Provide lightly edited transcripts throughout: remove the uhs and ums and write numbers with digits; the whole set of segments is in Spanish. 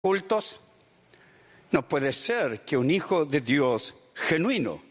cultos, no puede ser que un hijo de Dios genuino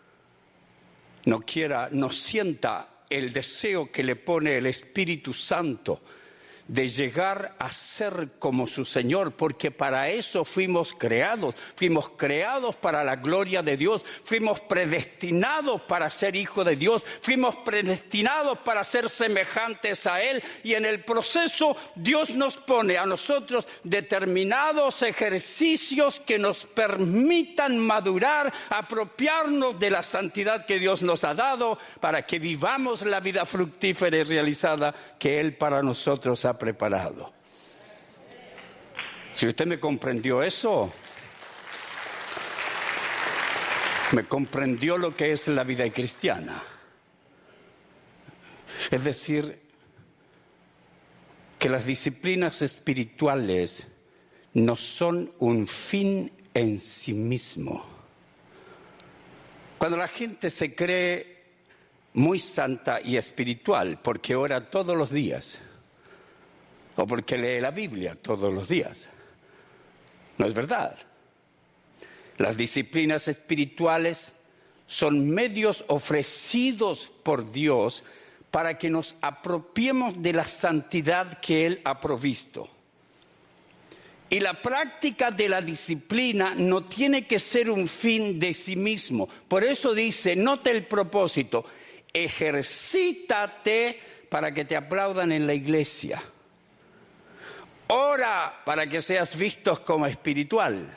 no sienta el deseo que le pone el Espíritu Santo de llegar a ser como su Señor, porque para eso fuimos creados para la gloria de Dios, fuimos predestinados para ser hijos de Dios, fuimos predestinados para ser semejantes a Él, y en el proceso Dios nos pone a nosotros determinados ejercicios que nos permitan madurar, apropiarnos de la santidad que Dios nos ha dado, para que vivamos la vida fructífera y realizada que Él para nosotros ha preparado. Si usted me comprendió eso, me comprendió lo que es la vida cristiana. Es decir, que las disciplinas espirituales no son un fin en sí mismo. Cuando la gente se cree muy santa y espiritual porque ora todos los días, o porque lee la Biblia todos los días, no es verdad. Las disciplinas espirituales son medios ofrecidos por Dios para que nos apropiemos de la santidad que Él ha provisto. Y la práctica de la disciplina no tiene que ser un fin de sí mismo. Por eso dice, note el propósito, ejercítate para que te aplaudan en la iglesia. Ora para que seas visto como espiritual.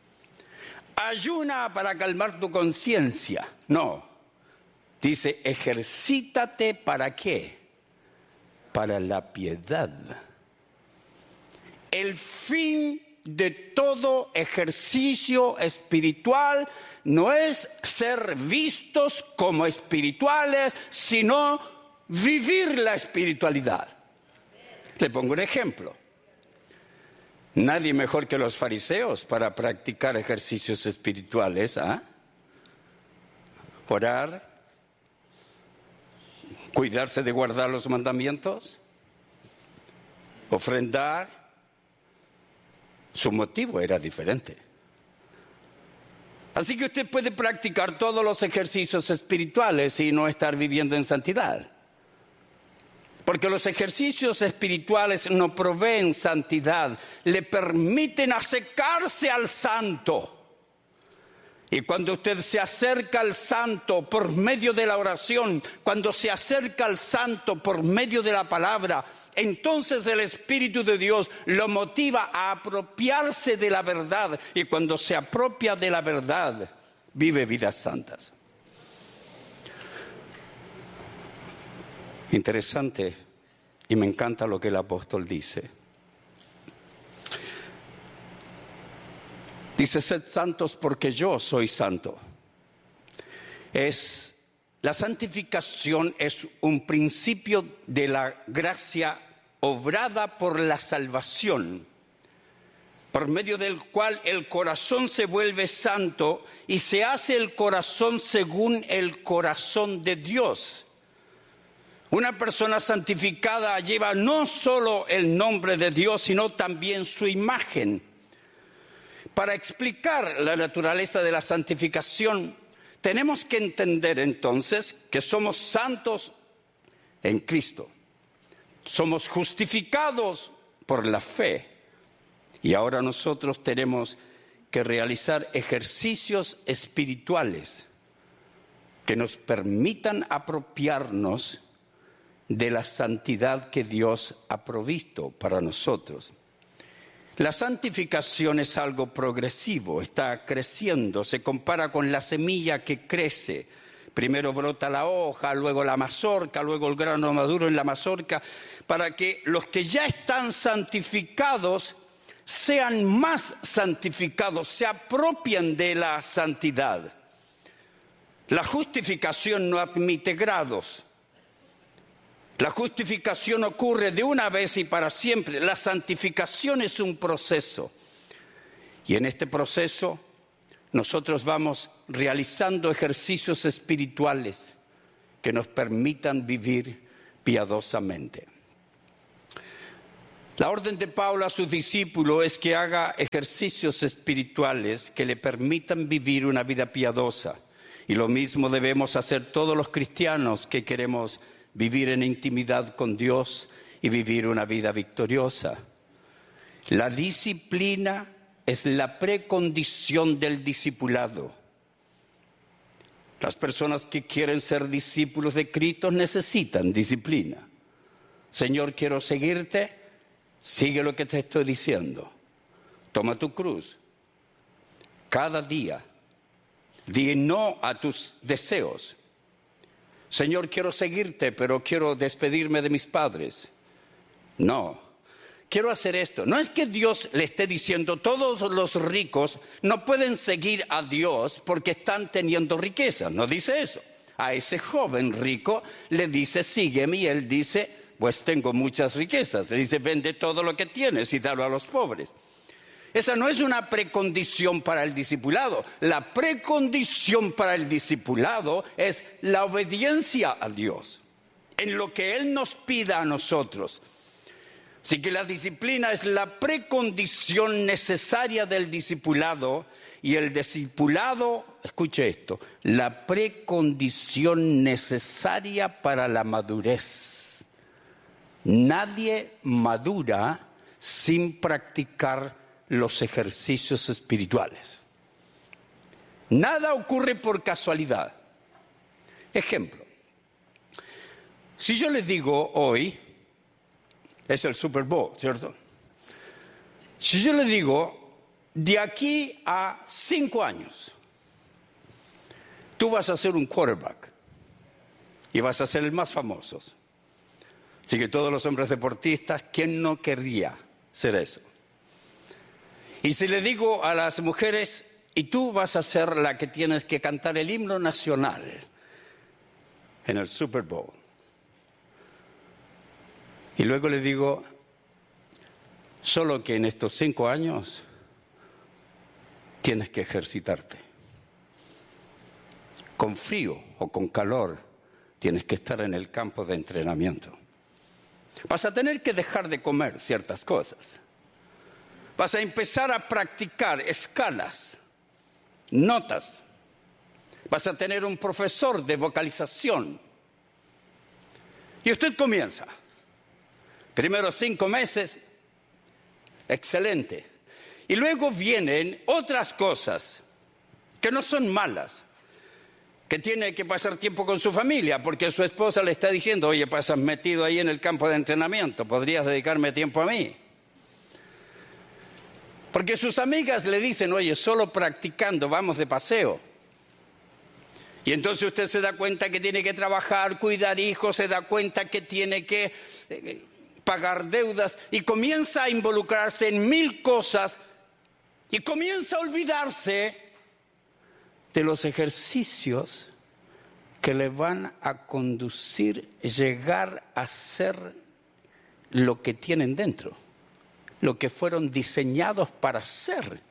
Ayuna para calmar tu conciencia. No. Dice, ejercítate ¿para qué? Para la piedad. El fin de todo ejercicio espiritual no es ser vistos como espirituales, sino vivir la espiritualidad. Le pongo un ejemplo. Nadie mejor que los fariseos para practicar ejercicios espirituales, orar, cuidarse de guardar los mandamientos, ofrendar. Su motivo era diferente. Así que usted puede practicar todos los ejercicios espirituales y no estar viviendo en santidad. Porque los ejercicios espirituales no proveen santidad, le permiten acercarse al santo. Y cuando usted se acerca al santo por medio de la oración, cuando se acerca al santo por medio de la palabra, entonces el Espíritu de Dios lo motiva a apropiarse de la verdad. Y cuando se apropia de la verdad, vive vidas santas. Interesante, y me encanta lo que el apóstol dice. Dice, sed santos porque yo soy santo. La santificación es un principio de la gracia obrada por la salvación, por medio del cual el corazón se vuelve santo y se hace el corazón según el corazón de Dios. Una persona santificada lleva no solo el nombre de Dios, sino también su imagen. Para explicar la naturaleza de la santificación, tenemos que entender entonces que somos santos en Cristo. Somos justificados por la fe. Y ahora nosotros tenemos que realizar ejercicios espirituales que nos permitan apropiarnos de la santidad que Dios ha provisto para nosotros. La santificación es algo progresivo, está creciendo, se compara con la semilla que crece. Primero brota la hoja, luego la mazorca, luego el grano maduro en la mazorca, para que los que ya están santificados sean más santificados, se apropien de la santidad. La justificación no admite grados. La justificación ocurre de una vez y para siempre. La santificación es un proceso. Y en este proceso nosotros vamos realizando ejercicios espirituales que nos permitan vivir piadosamente. La orden de Pablo a sus discípulos es que haga ejercicios espirituales que le permitan vivir una vida piadosa. Y lo mismo debemos hacer todos los cristianos que queremos vivir en intimidad con Dios y vivir una vida victoriosa. La disciplina es la precondición del discipulado. Las personas que quieren ser discípulos de Cristo necesitan disciplina. Señor, quiero seguirte. Sigue lo que te estoy diciendo. Toma tu cruz. Cada día, di no a tus deseos. Señor, quiero seguirte, pero quiero despedirme de mis padres. No, quiero hacer esto. No es que Dios le esté diciendo, todos los ricos no pueden seguir a Dios porque están teniendo riqueza. No dice eso. A ese joven rico le dice, sígueme, y él dice, pues tengo muchas riquezas. Le dice, vende todo lo que tienes y dalo a los pobres. Esa no es una precondición para el discipulado. La precondición para el discipulado es la obediencia a Dios, en lo que Él nos pida a nosotros. Así que la disciplina es la precondición necesaria del discipulado, y el discipulado, escuche esto, la precondición necesaria para la madurez. Nadie madura sin practicar los ejercicios espirituales. Nada ocurre por casualidad. Ejemplo, si yo les digo hoy, es el Super Bowl, ¿cierto? Si yo les digo, de aquí a 5 años, tú vas a ser un quarterback y vas a ser el más famoso. Así que todos los hombres deportistas, ¿quién no querría ser eso? Y si le digo a las mujeres, y tú vas a ser la que tienes que cantar el himno nacional en el Super Bowl. Y luego le digo, solo que en estos 5 años tienes que ejercitarte. Con frío o con calor tienes que estar en el campo de entrenamiento. Vas a tener que dejar de comer ciertas cosas. Vas a empezar a practicar escalas, notas. Vas a tener un profesor de vocalización. Y usted comienza. Primero 5 meses, excelente. Y luego vienen otras cosas que no son malas. Que tiene que pasar tiempo con su familia, porque su esposa le está diciendo, oye, pasas metido ahí en el campo de entrenamiento, podrías dedicarme tiempo a mí. Porque sus amigas le dicen, oye, solo practicando vamos de paseo. Y entonces usted se da cuenta que tiene que trabajar, cuidar hijos, se da cuenta que tiene que pagar deudas, y comienza a involucrarse en 1000 cosas, y comienza a olvidarse de los ejercicios que le van a conducir a llegar a ser lo que tienen dentro, lo que fueron diseñados para ser.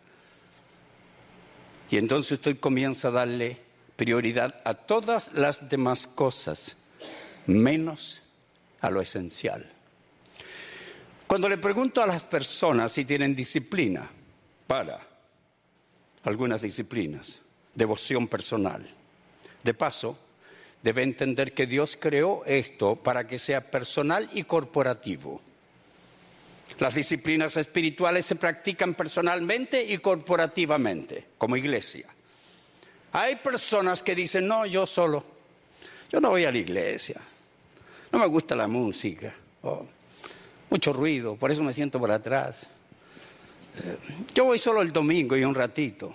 Y entonces usted comienza a darle prioridad a todas las demás cosas, menos a lo esencial. Cuando le pregunto a las personas si tienen disciplina para algunas disciplinas, devoción personal. De paso, debe entender que Dios creó esto para que sea personal y corporativo. Las disciplinas espirituales se practican personalmente y corporativamente, como iglesia. Hay personas que dicen, no, yo solo, yo no voy a la iglesia, no me gusta la música, mucho ruido, por eso me siento por atrás. Yo voy solo el domingo y un ratito.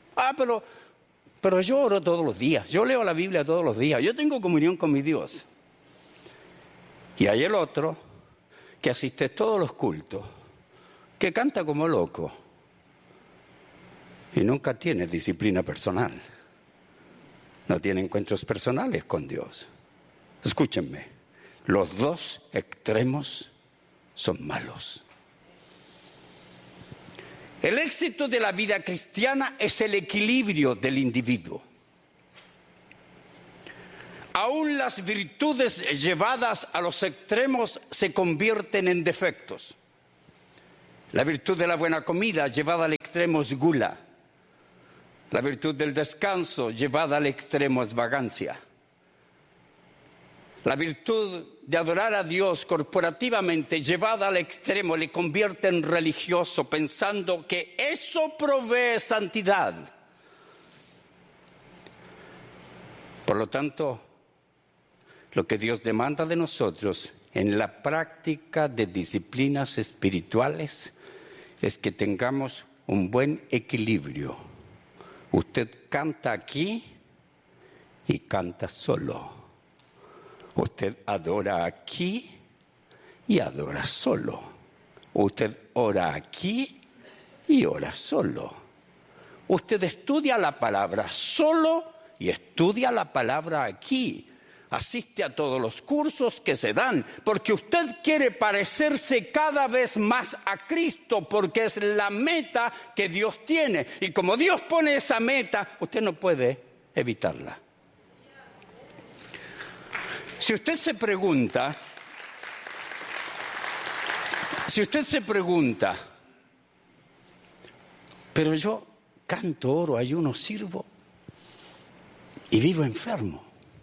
Pero yo oro todos los días, yo leo la Biblia todos los días, yo tengo comunión con mi Dios. Y hay el otro que asiste a todos los cultos, que canta como loco y nunca tiene disciplina personal, no tiene encuentros personales con Dios. Escúchenme, los dos extremos son malos. El éxito de la vida cristiana es el equilibrio del individuo. Aún las virtudes llevadas a los extremos se convierten en defectos. La virtud de la buena comida llevada al extremo es gula. La virtud del descanso llevada al extremo es vagancia. La virtud de adorar a Dios corporativamente llevada al extremo le convierte en religioso pensando que eso provee santidad. Por lo tanto, lo que Dios demanda de nosotros en la práctica de disciplinas espirituales es que tengamos un buen equilibrio. Usted canta aquí y canta solo. Usted adora aquí y adora solo. Usted ora aquí y ora solo. Usted estudia la palabra solo y estudia la palabra aquí. Asiste a todos los cursos que se dan, porque usted quiere parecerse cada vez más a Cristo, porque es la meta que Dios tiene. Y como Dios pone esa meta, usted no puede evitarla. Si usted se pregunta, pero yo canto, oro, ayuno, sirvo y vivo enfermo.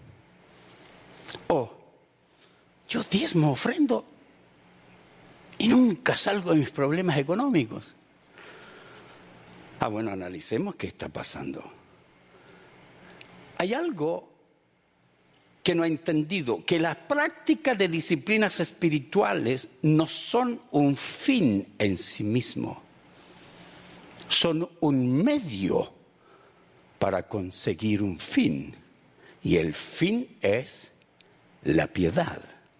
O yo diezmo, ofrendo y nunca salgo de mis problemas económicos. Bueno, analicemos qué está pasando. Hay algo que no ha entendido, que la práctica de disciplinas espirituales no son un fin en sí mismo, son un medio para conseguir un fin, y el fin es la piedad.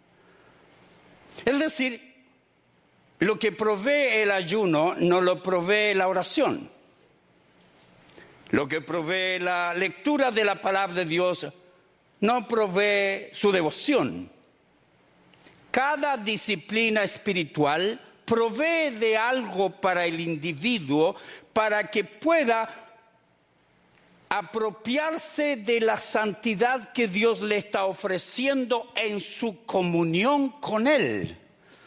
Es decir, lo que provee el ayuno no lo provee la oración. Lo que provee la lectura de la palabra de Dios no provee su devoción. Cada disciplina espiritual provee de algo para el individuo para que pueda apropiarse de la santidad que Dios le está ofreciendo en su comunión con Él.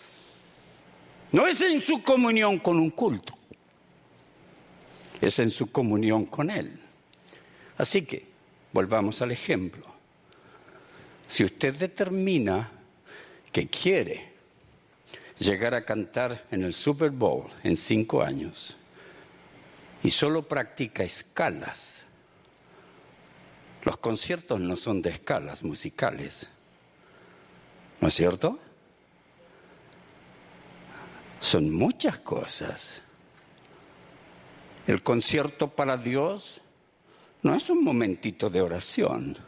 No es en su comunión con un culto, es en su comunión con Él. Así que, volvamos al ejemplo. Si usted determina que quiere llegar a cantar en el Super Bowl en 5 años y solo practica escalas, los conciertos no son de escalas musicales, ¿no es cierto? Son muchas cosas. El concierto para Dios no es un momentito de oración.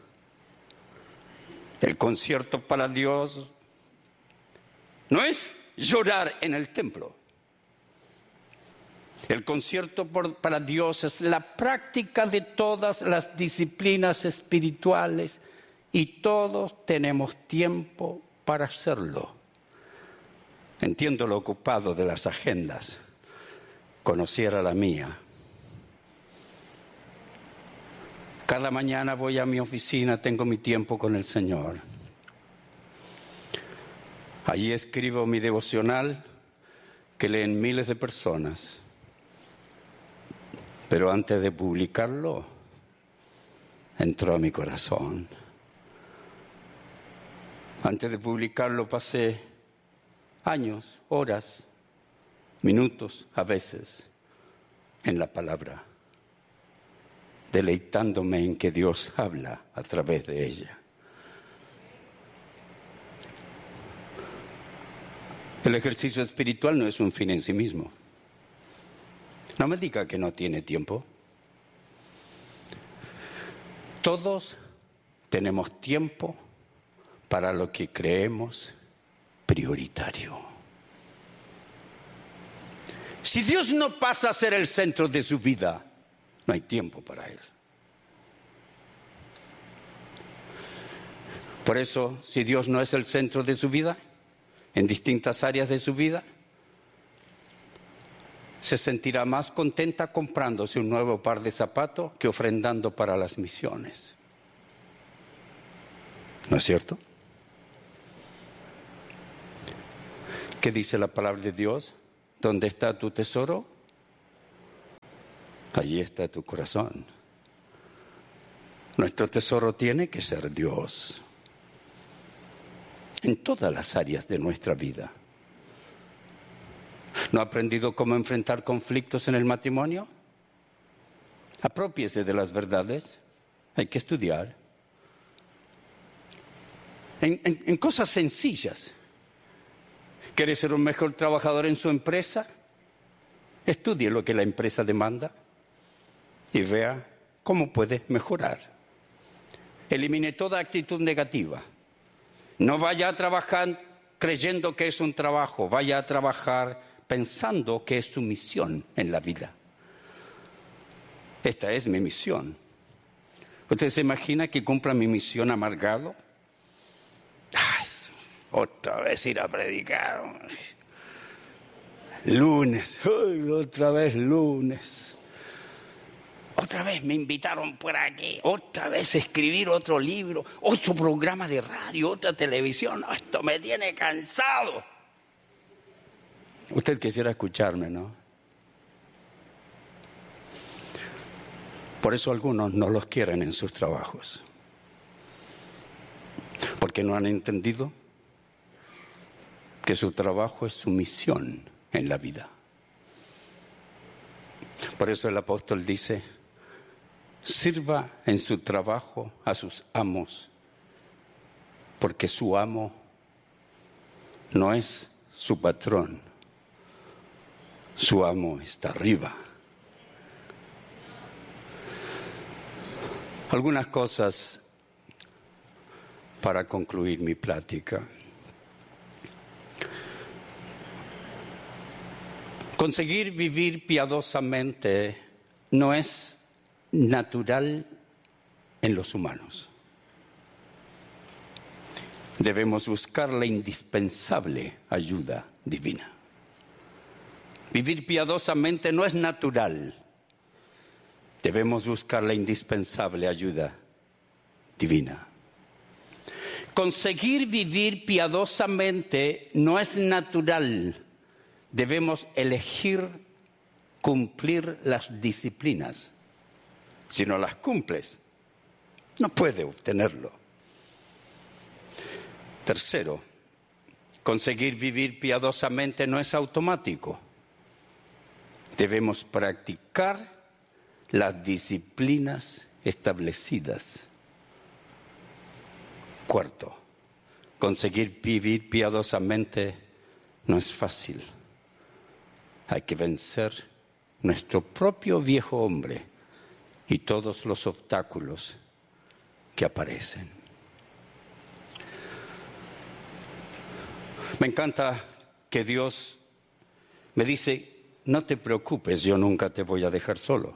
El concierto para Dios no es llorar en el templo. El concierto para Dios es la práctica de todas las disciplinas espirituales y todos tenemos tiempo para hacerlo. Entiendo lo ocupado de las agendas. Conociera la mía. Cada mañana voy a mi oficina, tengo mi tiempo con el Señor. Allí escribo mi devocional que leen miles de personas. Pero antes de publicarlo, entró a mi corazón. Antes de publicarlo pasé años, horas, minutos a veces en la palabra, deleitándome en que Dios habla a través de ella. El ejercicio espiritual no es un fin en sí mismo. No me diga que no tiene tiempo. Todos tenemos tiempo para lo que creemos prioritario. Si Dios no pasa a ser el centro de su vida, no hay tiempo para Él. Por eso, si Dios no es el centro de su vida, en distintas áreas de su vida, se sentirá más contenta comprándose un nuevo par de zapatos que ofrendando para las misiones. ¿No es cierto? ¿Qué dice la palabra de Dios? ¿Dónde está tu tesoro? Allí está tu corazón. Nuestro tesoro tiene que ser Dios en todas las áreas de nuestra vida. ¿No ha aprendido cómo enfrentar conflictos en el matrimonio? Aprópiese de las verdades. Hay que estudiar. En cosas sencillas. ¿Quiere ser un mejor trabajador en su empresa? Estudie lo que la empresa demanda y vea cómo puede mejorar. Elimine toda actitud negativa. No vaya a trabajar creyendo que es un trabajo, vaya a trabajar pensando que es su misión en la vida. Esta es mi misión. ¿Usted se imagina que cumpla mi misión amargado? Ay, otra vez ir a predicar. Lunes, otra vez lunes. Otra vez me invitaron por aquí, otra vez escribir otro libro, otro programa de radio, otra televisión. Esto me tiene cansado. Usted quisiera escucharme, ¿no? Por eso algunos no los quieren en sus trabajos. Porque no han entendido que su trabajo es su misión en la vida. Por eso el apóstol dice: sirva en su trabajo a sus amos, porque su amo no es su patrón, su amo está arriba. Algunas cosas para concluir mi plática. Conseguir vivir piadosamente no es natural en los humanos. Debemos buscar la indispensable ayuda divina. Vivir piadosamente no es natural. Debemos buscar la indispensable ayuda divina. Conseguir vivir piadosamente no es natural. Debemos elegir cumplir las disciplinas. Si no las cumples, no puedes obtenerlo. Tercero, conseguir vivir piadosamente no es automático. Debemos practicar las disciplinas establecidas. Cuarto, conseguir vivir piadosamente no es fácil. Hay que vencer nuestro propio viejo hombre y todos los obstáculos que aparecen. Me encanta que Dios me dice: no te preocupes, yo nunca te voy a dejar solo.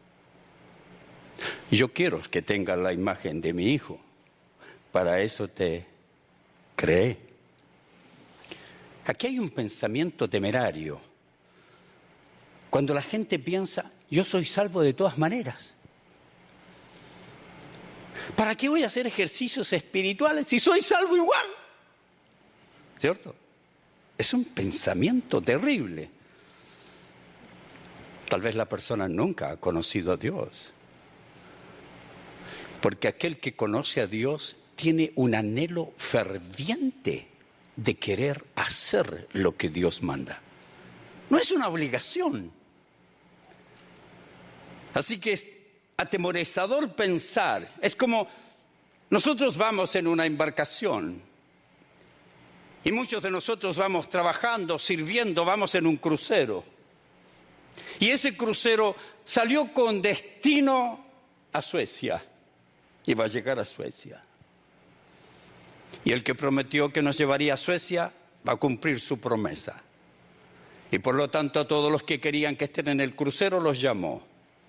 Yo quiero que tengas la imagen de mi hijo. Para eso te creé. Aquí hay un pensamiento temerario. Cuando la gente piensa: yo soy salvo de todas maneras. ¿Para qué voy a hacer ejercicios espirituales si soy salvo igual? ¿Cierto? Es un pensamiento terrible. Tal vez la persona nunca ha conocido a Dios. Porque aquel que conoce a Dios tiene un anhelo ferviente de querer hacer lo que Dios manda. No es una obligación. Así que es atemorizador pensar. Es como nosotros vamos en una embarcación y muchos de nosotros vamos trabajando, sirviendo, vamos en un crucero. Y ese crucero salió con destino a Suecia y va a llegar a Suecia. Y el que prometió que nos llevaría a Suecia va a cumplir su promesa. Y por lo tanto a todos los que querían que estén en el crucero los llamó.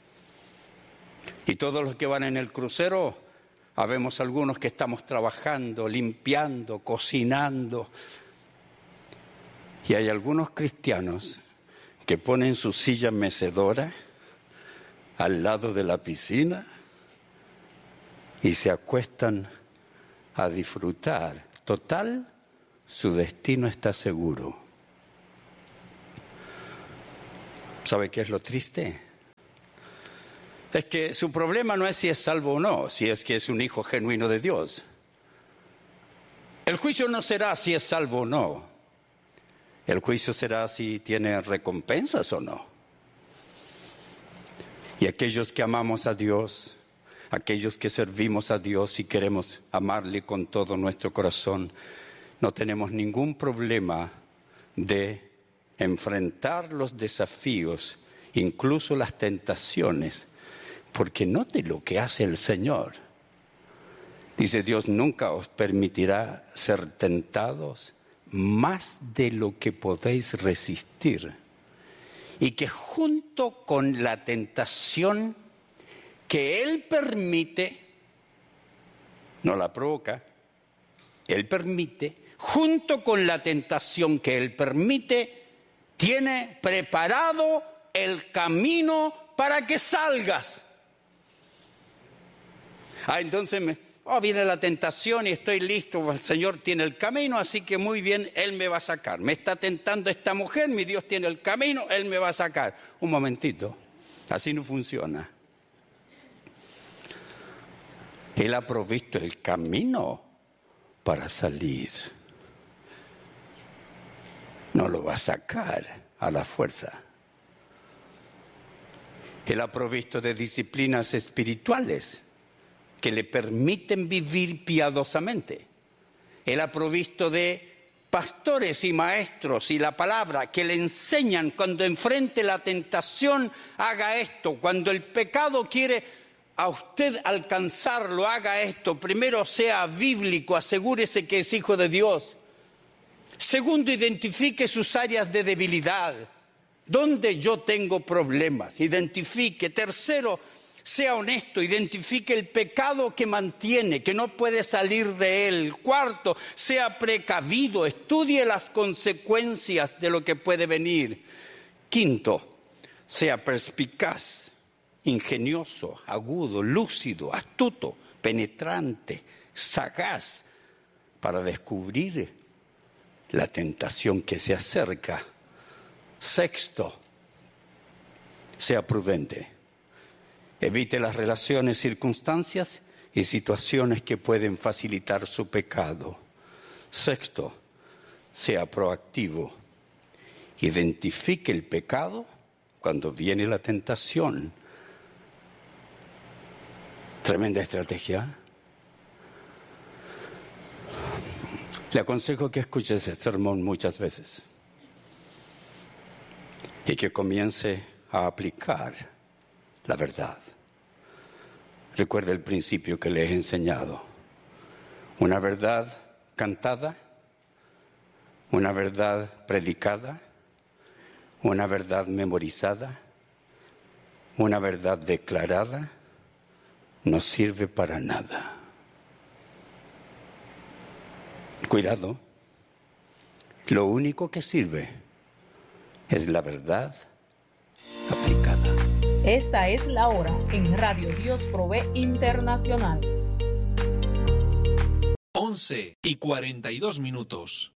Y todos los que van en el crucero, habemos algunos que estamos trabajando, limpiando, cocinando. Y hay algunos cristianos que ponen su silla mecedora al lado de la piscina y se acuestan a disfrutar. Total, su destino está seguro. ¿Sabe qué es lo triste? Es que su problema no es si es salvo o no, si es que es un hijo genuino de Dios. El juicio no será si es salvo o no. El juicio será si tiene recompensas o no. Y aquellos que amamos a Dios, aquellos que servimos a Dios y queremos amarle con todo nuestro corazón, no tenemos ningún problema de enfrentar los desafíos, incluso las tentaciones, porque note lo que hace el Señor. Dice Dios, nunca os permitirá ser tentados más de lo que podéis resistir. Y que junto con la tentación que Él permite, no la provoca, Él permite, junto con la tentación que Él permite, tiene preparado el camino para que salgas. Entonces viene la tentación y estoy listo, el Señor tiene el camino, así que muy bien, Él me va a sacar. Me está tentando esta mujer, mi Dios tiene el camino, Él me va a sacar. Un momentito, así no funciona. Él ha provisto el camino para salir. No lo va a sacar a la fuerza. Él ha provisto de disciplinas espirituales que le permiten vivir piadosamente. Él ha provisto de pastores y maestros y la palabra que le enseñan cuando enfrente la tentación, haga esto. Cuando el pecado quiere a usted alcanzarlo, haga esto. Primero, sea bíblico, asegúrese que es hijo de Dios. Segundo, identifique sus áreas de debilidad, donde yo tengo problemas, identifique. Tercero, sea honesto, identifique el pecado que mantiene, que no puede salir de él. Cuarto, sea precavido, estudie las consecuencias de lo que puede venir. Quinto, sea perspicaz, ingenioso, agudo, lúcido, astuto, penetrante, sagaz, para descubrir la tentación que se acerca. Sexto, sea prudente. Evite las relaciones, circunstancias y situaciones que pueden facilitar su pecado. Sexto, sea proactivo. Identifique el pecado cuando viene la tentación. Tremenda estrategia. Le aconsejo que escuche ese sermón muchas veces y que comience a aplicar la verdad. Recuerde el principio que le he enseñado. Una verdad cantada, una verdad predicada, una verdad memorizada, una verdad declarada, no sirve para nada. Cuidado, lo único que sirve es la verdad aplicada. Esta es la hora en Radio Dios Provee Internacional. 11:42.